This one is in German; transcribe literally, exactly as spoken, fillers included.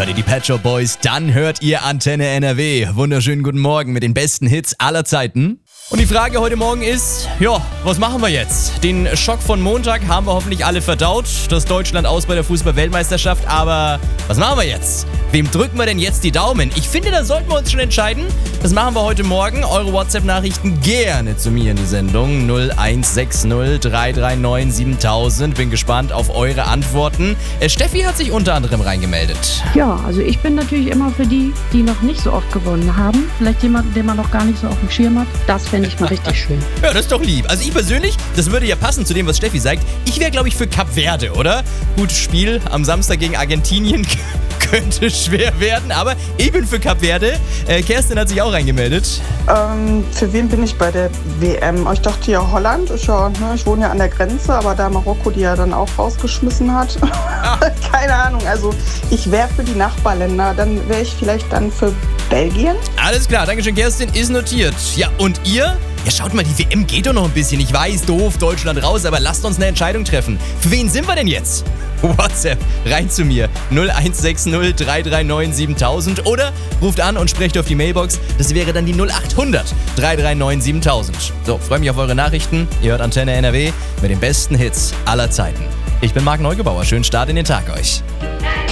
Hört ihr die Pet Shop Boys, dann hört ihr Antenne N R W. Wunderschönen guten Morgen mit den besten Hits aller Zeiten. Und die Frage heute Morgen ist, ja, was machen wir jetzt? Den Schock von Montag haben wir hoffentlich alle verdaut. Das Deutschland aus bei der Fußball-Weltmeisterschaft. Aber was machen wir jetzt? Wem drücken wir denn jetzt die Daumen? Ich finde, da sollten wir uns schon entscheiden. Das machen wir heute Morgen. Eure WhatsApp-Nachrichten gerne zu mir in die Sendung. null eins sechs null drei drei neun siebentausend. Bin gespannt auf eure Antworten. Äh, Steffi hat sich unter anderem reingemeldet. Ja, also ich bin natürlich immer für die, die noch nicht so oft gewonnen haben. Vielleicht jemanden, den man noch gar nicht so auf dem Schirm hat. Das fände ich mal richtig schön. Ja, das ist doch lieb. Also ich persönlich, das würde ja passen zu dem, was Steffi sagt. Ich wäre, glaube ich, für Kap Verde, oder? Gutes Spiel am Samstag gegen Argentinien. Könnte schwer werden, aber ich bin für Kap Verde. Äh, Kerstin hat sich auch reingemeldet. Ähm, für wen bin ich bei der W M? Ich dachte ja Holland. Ist ja, ne, ich wohne ja an der Grenze, aber da Marokko die ja dann auch rausgeschmissen hat. Ah. Keine Ahnung, also ich wäre für die Nachbarländer. Dann wäre ich vielleicht dann für Belgien. Alles klar, Dankeschön Kerstin, ist notiert. Ja, und ihr? Ja, schaut mal, die W M geht doch noch ein bisschen. Ich weiß, doof, Deutschland raus, aber lasst uns eine Entscheidung treffen. Für wen sind wir denn jetzt? WhatsApp, rein zu mir. null eins sechs null drei drei neun siebentausend oder ruft an und sprecht auf die Mailbox. Das wäre dann die null acht hundert drei drei neun siebentausend. So, freue mich auf eure Nachrichten. Ihr hört Antenne N R W mit den besten Hits aller Zeiten. Ich bin Marc Neugebauer. Schönen Start in den Tag euch.